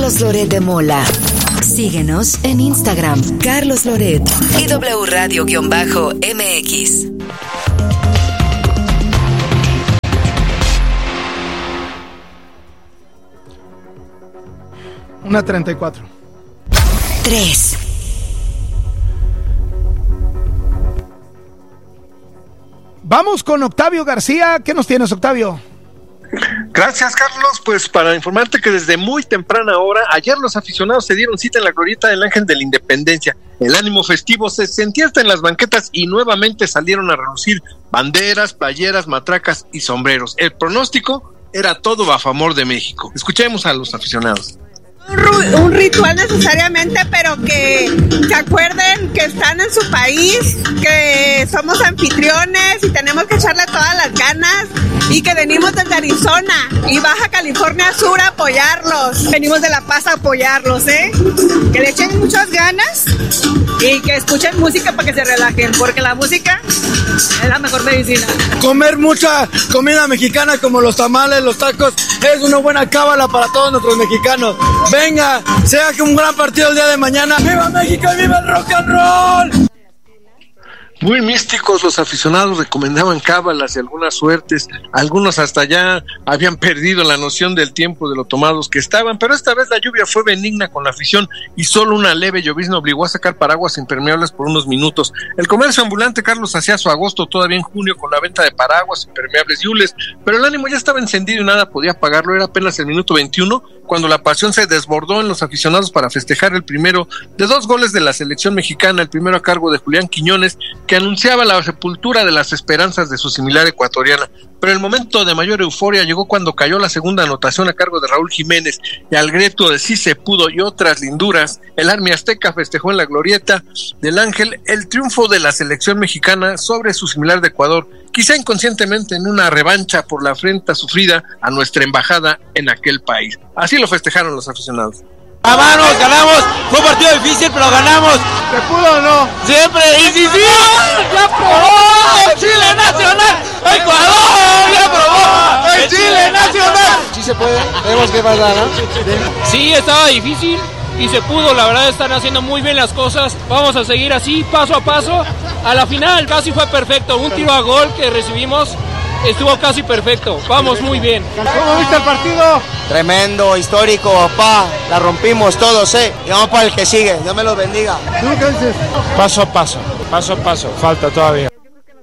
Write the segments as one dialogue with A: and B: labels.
A: Carlos Loret de Mola. Síguenos en Instagram, Carlos Loret y W Radio-MX.
B: Una 34.
A: 3.
B: Vamos con Octavio García. ¿Qué nos tienes, Octavio?
C: Gracias, Carlos. Pues para informarte que desde muy temprana hora, ayer los aficionados se dieron cita en la glorieta del Ángel de la Independencia. El ánimo festivo se sentía hasta en las banquetas y nuevamente salieron a relucir banderas, playeras, matracas y sombreros. El pronóstico era todo a favor de México. Escuchemos a los aficionados.
D: Un ritual necesariamente, pero que se acuerden que están en su país, que somos anfitriones y tenemos que echarle todas las ganas, y que venimos desde Arizona y Baja California Sur a apoyarlos. Venimos de La Paz a apoyarlos, que le echen muchas ganas y que escuchen música para que se relajen, porque la música es la mejor medicina.
E: Comer mucha comida mexicana como los tamales, los tacos, es una buena cábala para todos nuestros mexicanos. Venga, sea que un gran partido el día de mañana. ¡Viva México y viva el rock and roll!
C: Muy místicos, los aficionados recomendaban cábalas y algunas suertes, algunos hasta ya habían perdido la noción del tiempo de lo tomados que estaban, pero esta vez la lluvia fue benigna con la afición y solo una leve llovizna obligó a sacar paraguas impermeables por unos minutos. El comercio ambulante, Carlos, hacía su agosto todavía en junio con la venta de paraguas impermeables y hules, pero el ánimo ya estaba encendido y nada podía apagarlo. Era apenas el minuto 21 cuando la pasión se desbordó en los aficionados para festejar el primero de 2 goles de la selección mexicana, el primero a cargo de Julián Quiñones, que anunciaba la sepultura de las esperanzas de su similar ecuatoriana. Pero el momento de mayor euforia llegó cuando cayó la segunda anotación a cargo de Raúl Jiménez, y al grito de "sí se pudo" y otras linduras, el Army Azteca festejó en la glorieta del Ángel el triunfo de la selección mexicana sobre su similar de Ecuador, quizá inconscientemente en una revancha por la afrenta sufrida a nuestra embajada en aquel país. Así lo festejaron los aficionados.
E: ¡Vamos, ganamos! Fue un partido difícil, pero ganamos.
B: ¿Se pudo o no?
E: ¡Siempre! ¡Y sí! ¡Ya probó! ¡Chile Nacional! ¡Ecuador! ¡Ya probó! ¡El Chile Nacional!
B: Sí se puede. Tenemos que pasar, ¿no?
F: Sí, estaba difícil y se pudo. La verdad están haciendo muy bien las cosas. Vamos a seguir así, paso a paso. A la final casi fue perfecto. Un tiro a gol que recibimos estuvo casi perfecto. Vamos muy bien.
B: ¿Cómo viste el partido?
E: Tremendo, histórico, papá. La rompimos todos, Y vamos para el que sigue. Dios me los bendiga.
B: ¿Tú qué dices?
F: Paso a paso. Falta todavía.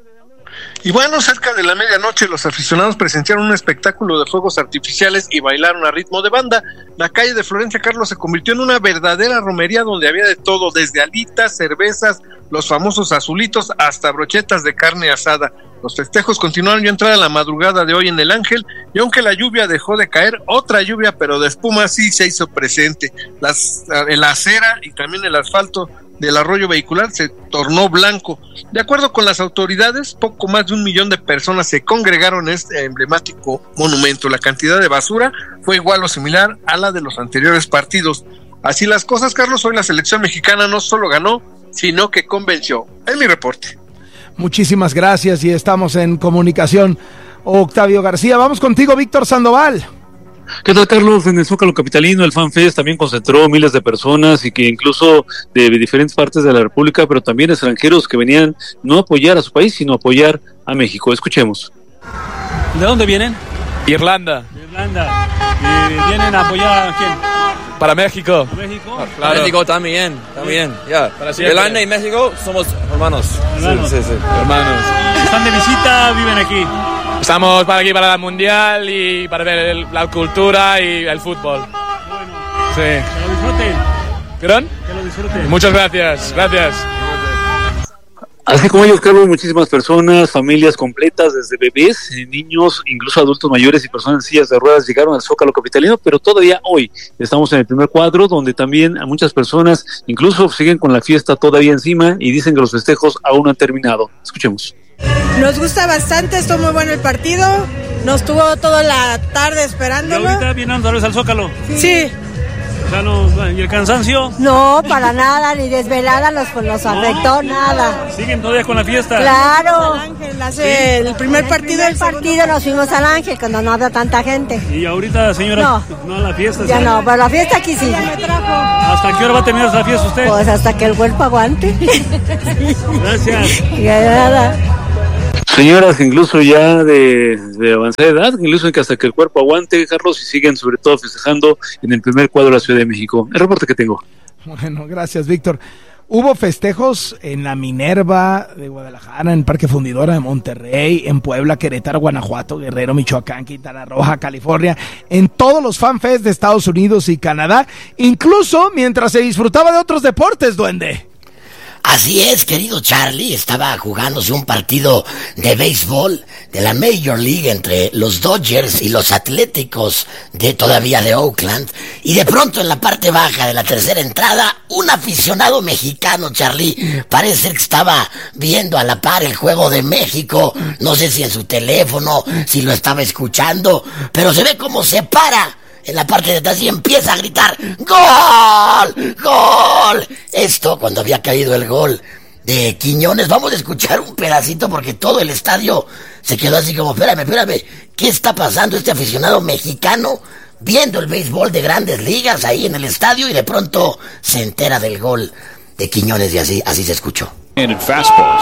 C: Y bueno, cerca de la medianoche los aficionados presenciaron un espectáculo de fuegos artificiales y bailaron a ritmo de banda. La calle de Florencia, Carlos, se convirtió en una verdadera romería donde había de todo, desde alitas, cervezas, los famosos azulitos, hasta brochetas de carne asada. Los festejos continuaron ya entrada la madrugada de hoy en el Ángel, y aunque la lluvia dejó de caer, otra lluvia pero de espuma sí se hizo presente. La acera y también el asfalto del arroyo vehicular se tornó blanco. De acuerdo con las autoridades, poco más de 1 millón de personas se congregaron en este emblemático monumento. La cantidad de basura fue igual o similar a la de los anteriores partidos. Así las cosas, Carlos, hoy la selección mexicana no solo ganó, sino que convenció. Es mi reporte.
B: Muchísimas gracias y estamos en comunicación. Octavio García, vamos contigo, Víctor Sandoval.
G: ¿Qué tal, Carlos? En el Zócalo capitalino, el FanFest también concentró miles de personas y que incluso de diferentes partes de la República, pero también extranjeros que venían no a apoyar a su país, sino a apoyar a México. Escuchemos.
F: ¿De dónde vienen?
H: Irlanda.
F: ¿Y vienen a apoyar a quién?
H: Para México.
F: ¿México?
H: Claro.
I: México también, ya. Irlanda y México somos hermanos. Sí.
H: Hermanos.
F: ¿Están de visita? ¿Viven aquí?
H: Estamos para aquí para el Mundial y para ver la cultura y el fútbol.
F: Bueno.
H: Sí.
F: Que lo disfruten.
H: ¿Perdón?
F: Que lo disfruten.
H: Muchas gracias.
G: Así como ellos, Carlos, muchísimas personas, familias completas, desde bebés, niños, incluso adultos mayores y personas en sillas de ruedas llegaron al Zócalo capitalino, pero todavía hoy estamos en el primer cuadro, donde también a muchas personas incluso siguen con la fiesta todavía encima y dicen que los festejos aún no han terminado. Escuchemos.
D: Nos gusta bastante, estuvo muy bueno el partido. Nos tuvo toda la tarde esperándolo.
F: ¿Y ahorita vienen otra vez al Zócalo?
D: Sí.
J: O sea, ¿y el cansancio?
K: No, para nada, ni desvelada nos afectó nada.
J: ¿Siguen todavía con la fiesta?
K: Claro.
D: El primer partido
K: nos fuimos al Ángel cuando no había tanta gente.
J: ¿Y ahorita, señora? No a la fiesta.
K: Ya no, pero la fiesta aquí sí.
J: ¿Hasta qué hora va a terminar la fiesta usted?
K: Pues hasta que el cuerpo aguante.
J: Gracias.
K: De nada.
G: Señoras incluso ya de avanzada edad, incluso que hasta que el cuerpo aguante, Carlos, y siguen sobre todo festejando en el primer cuadro de la Ciudad de México. El reporte que tengo.
B: Bueno, gracias, Víctor. Hubo festejos en la Minerva de Guadalajara, en Parque Fundidora de Monterrey, en Puebla, Querétaro, Guanajuato, Guerrero, Michoacán, Quintana Roo, California, en todos los fanfests de Estados Unidos y Canadá, incluso mientras se disfrutaba de otros deportes, Duende.
L: Así es, querido Charlie, estaba jugándose un partido de béisbol de la Major League entre los Dodgers y los Atléticos todavía de Oakland, y de pronto en la parte baja de la tercera entrada, un aficionado mexicano, Charlie, parece que estaba viendo a la par el juego de México, no sé si en su teléfono, si lo estaba escuchando, pero se ve cómo se para en la parte de atrás y empieza a gritar ¡Gol! ¡Gol! Esto cuando había caído el gol de Quiñones. Vamos a escuchar un pedacito porque todo el estadio se quedó así como, espérame, ¿qué está pasando? Este aficionado mexicano viendo el béisbol de Grandes Ligas ahí en el estadio y de pronto se entera del gol de Quiñones y así se escuchó.
M: Fastballs.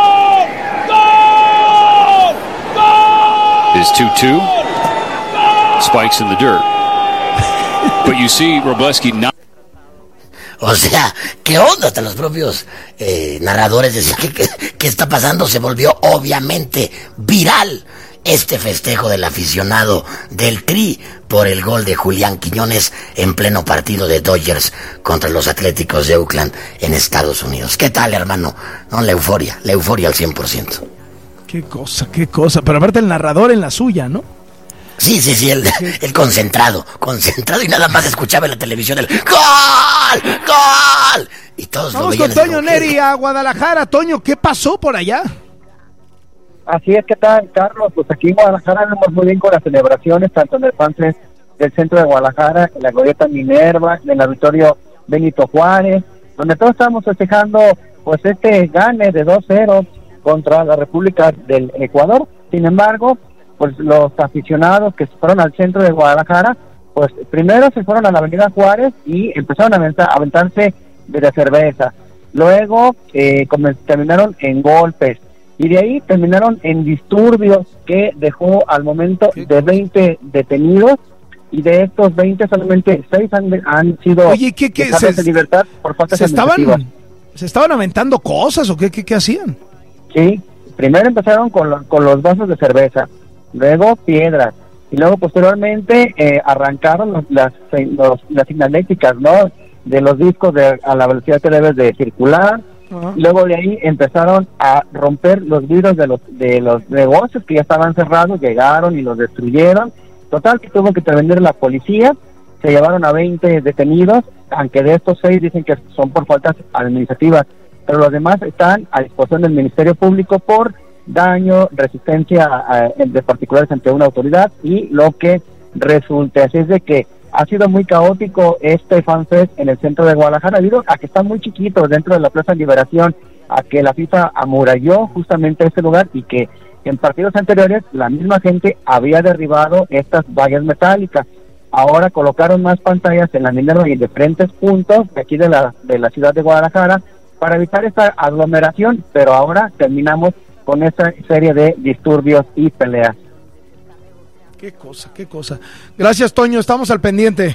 M: Is 2-2. Spikes in the dirt. But you see Robleski not...
L: O sea, ¿qué onda? Hasta los propios narradores decían ¿qué está pasando? Se volvió obviamente viral este festejo del aficionado del Tri por el gol de Julián Quiñones en pleno partido de Dodgers contra los Atléticos de Oakland en Estados Unidos. ¿Qué tal, hermano? No, la euforia al 100%.
B: Qué cosa. Pero aparte el narrador en la suya, ¿no?
L: Sí, el concentrado y nada más escuchaba en la televisión el ¡Gol! ¡Gol! Y todos
B: vamos
L: lo veían.
B: con Toño Neri a Guadalajara. Toño, ¿qué pasó por allá?
N: Así es, ¿qué tal, Carlos? Pues aquí en Guadalajara vamos muy bien con las celebraciones, tanto en el FanFest del centro de Guadalajara, en la Glorieta Minerva, en el auditorio Benito Juárez, donde todos estamos festejando pues este gane de 2-0 contra la República del Ecuador. Sin embargo, pues los aficionados que se fueron al centro de Guadalajara, pues primero se fueron a la Avenida Juárez y empezaron a aventarse de la cerveza. Luego terminaron en golpes y de ahí terminaron en disturbios que dejó al momento de 20 detenidos, y de estos 20 solamente 6 han sido dejados en libertad por faltas administrativas.
B: ¿Se estaban aventando cosas o qué hacían?
N: Sí, primero empezaron con los vasos de cerveza, luego piedras, y luego posteriormente arrancaron las signaléticas, ¿no?, de los discos a la velocidad que debes de circular. Uh-huh. Y luego de ahí empezaron a romper los vidrios de los negocios que ya estaban cerrados, llegaron y los destruyeron. Total que tuvo que intervenir la policía, se llevaron a 20 detenidos, aunque de estos 6 dicen que son por faltas administrativas, pero los demás están a disposición del Ministerio Público por daño, resistencia de particulares ante una autoridad y lo que resulte. Así es de que ha sido muy caótico este FanFest en el centro de Guadalajara, debido a que está muy chiquito dentro de la Plaza Liberación, a que la FIFA amuralló justamente este lugar y que en partidos anteriores la misma gente había derribado estas vallas metálicas. Ahora colocaron más pantallas en la Minerva y en diferentes puntos de aquí de la ciudad de Guadalajara para evitar esta aglomeración, pero ahora terminamos con esta serie de disturbios y peleas.
B: Qué cosa. Gracias, Toño, estamos al pendiente.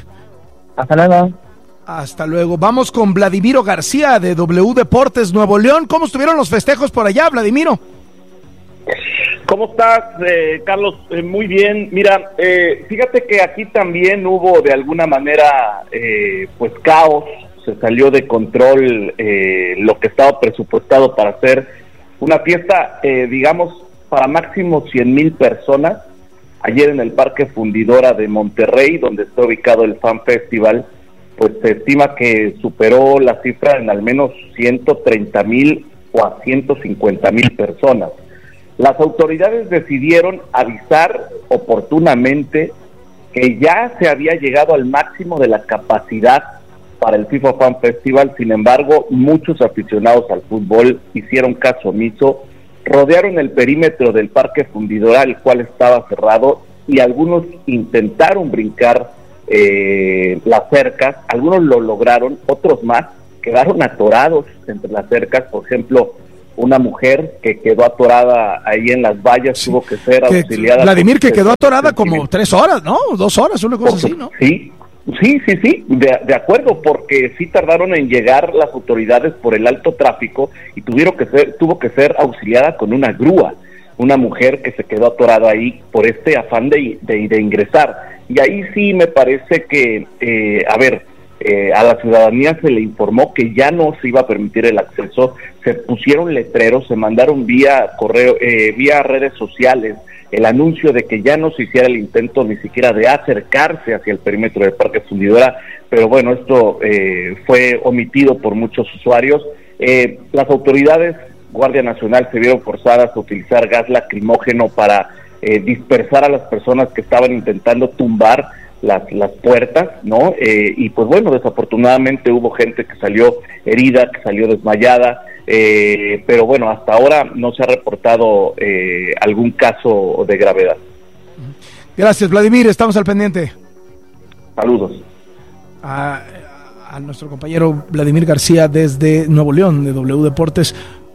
B: Hasta luego. Vamos con Vladimiro García de W Deportes Nuevo León. ¿Cómo estuvieron los festejos por allá, Vladimiro?
O: ¿Cómo estás, Carlos? Muy bien. Mira, fíjate que aquí también hubo de alguna manera pues caos. Se salió de control lo que estaba presupuestado para hacer una fiesta, digamos, para máximo 100,000 personas. Ayer en el Parque Fundidora de Monterrey, donde está ubicado el Fan Festival, pues se estima que superó la cifra en al menos 130,000 o a 150,000 personas. Las autoridades decidieron avisar oportunamente que ya se había llegado al máximo de la capacidad para el FIFA Fan Festival. Sin embargo, muchos aficionados al fútbol hicieron caso omiso, rodearon el perímetro del Parque Fundidora, el cual estaba cerrado, y algunos intentaron brincar las cercas. Algunos lo lograron, otros más quedaron atorados entre las cercas. Por ejemplo, una mujer que quedó atorada ahí en las vallas, tuvo que ser auxiliada.
B: Vladimir, que quedó atorada como 3 horas, ¿no? 2 horas, una cosa así, ¿no?
O: Sí, de acuerdo, porque sí tardaron en llegar las autoridades por el alto tráfico y tuvo que ser auxiliada con una grúa, una mujer que se quedó atorada ahí por este afán de ingresar. Y ahí sí me parece que, a la ciudadanía se le informó que ya no se iba a permitir el acceso, se pusieron letreros, se mandaron vía correo, vía redes sociales, el anuncio de que ya no se hiciera el intento ni siquiera de acercarse hacia el perímetro del Parque Fundidora, pero bueno, esto fue omitido por muchos usuarios. Las autoridades, Guardia Nacional, se vieron forzadas a utilizar gas lacrimógeno para dispersar a las personas que estaban intentando tumbar las puertas, ¿no? Y pues bueno, desafortunadamente hubo gente que salió herida, que salió desmayada, pero bueno, hasta ahora no se ha reportado algún caso de gravedad.
B: Gracias, Vladimir, estamos al pendiente.
O: Saludos.
B: A nuestro compañero Vladimir García desde Nuevo León, de W Deportes,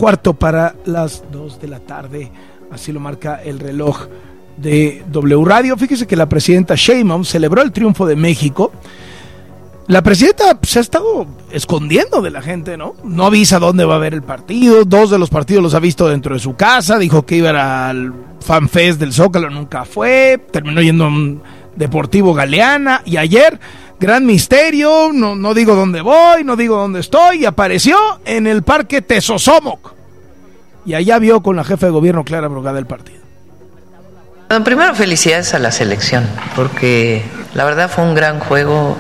B: 2:45 p.m, así lo marca el reloj de W Radio. Fíjese que la presidenta Sheinbaum celebró el triunfo de México. La presidenta se ha estado escondiendo de la gente, ¿no? No avisa dónde va a haber el partido. 2 de los partidos los ha visto dentro de su casa. Dijo que iba al Fan Fest del Zócalo, nunca fue. Terminó yendo a un Deportivo Galeana. Y ayer, gran misterio, no digo dónde voy, no digo dónde estoy. Y apareció en el Parque Tezosomoc. Y allá vio con la jefa de gobierno, Clara Brugada, el partido.
P: Bueno, primero felicidades a la selección, porque la verdad fue un gran juego,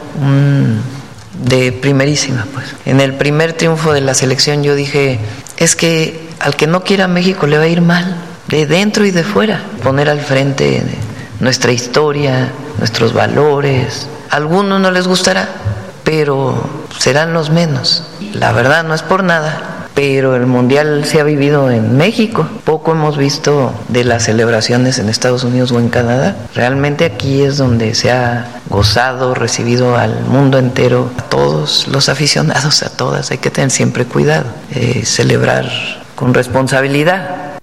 P: de primerísima, pues. En el primer triunfo de la selección yo dije, es que al que no quiera México le va a ir mal, de dentro y de fuera. Poner al frente nuestra historia, nuestros valores. A algunos no les gustará, pero serán los menos. La verdad, no es por nada, pero el Mundial se ha vivido en México. Poco hemos visto de las celebraciones en Estados Unidos o en Canadá. Realmente aquí es donde se ha gozado, recibido al mundo entero, a todos los aficionados, a todas. Hay que tener siempre cuidado, celebrar con responsabilidad.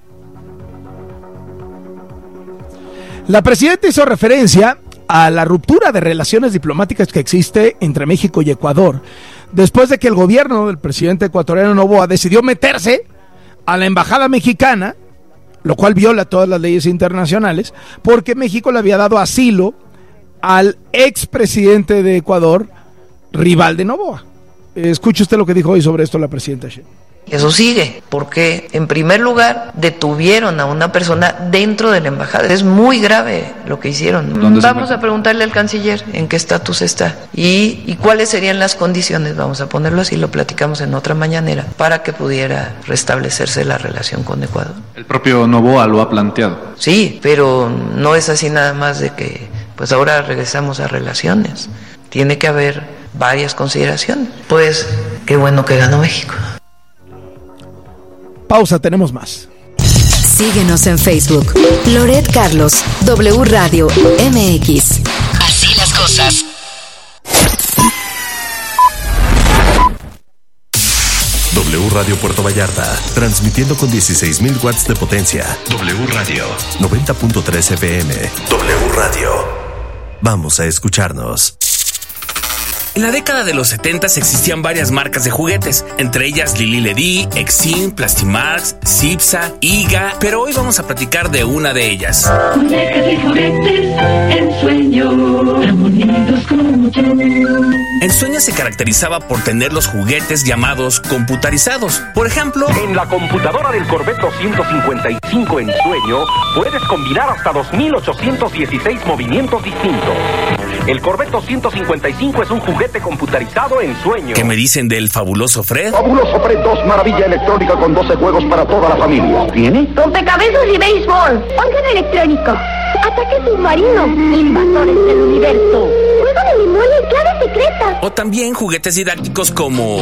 B: La presidenta hizo referencia a la ruptura de relaciones diplomáticas que existe entre México y Ecuador, después de que el gobierno del presidente ecuatoriano Noboa decidió meterse a la embajada mexicana, lo cual viola todas las leyes internacionales, porque México le había dado asilo al expresidente de Ecuador, rival de Noboa. Escuche usted lo que dijo hoy sobre esto la presidenta Sheinbaum.
P: Eso sigue, porque en primer lugar detuvieron a una persona dentro de la embajada. Es muy grave lo que hicieron. Vamos a preguntarle al canciller en qué estatus está y cuáles serían las condiciones, vamos a ponerlo así, lo platicamos en otra mañanera, para que pudiera restablecerse la relación con Ecuador.
Q: El propio Noboa lo ha planteado.
P: Sí, pero no es así nada más de que pues ahora regresamos a relaciones. Tiene que haber varias consideraciones. Pues qué bueno que ganó México.
B: Pausa, tenemos más.
A: Síguenos en Facebook. Loret Carlos, W Radio MX. Así las cosas.
R: W Radio Puerto Vallarta, transmitiendo con 16,000 watts de potencia. W Radio 90.3 FM. W Radio. Vamos a escucharnos.
S: En la década de los 70 existían varias marcas de juguetes, entre ellas Lili Ledy, Exim, Plastimax, Cipsa, Iga, pero hoy vamos a platicar de una de ellas.
T: Muñecas y juguetes, Ensueño, unidos como yo.
S: Ensueño se caracterizaba por tener los juguetes llamados computarizados. Por ejemplo,
U: en la computadora del Corvette 255 Ensueño puedes combinar hasta 2,816 movimientos distintos. El Corvette 255 es un juguete computarizado Ensueño.
S: ¿Qué me dicen del fabuloso Fred?
U: Fabuloso Fred 2, maravilla electrónica con 12 juegos para toda la familia. ¿Tiene?
V: Rompecabezas y béisbol. Órgano electrónico.
E: ataque submarino, invasores del universo, juego de memoria y clave secreta.
S: O también juguetes didácticos como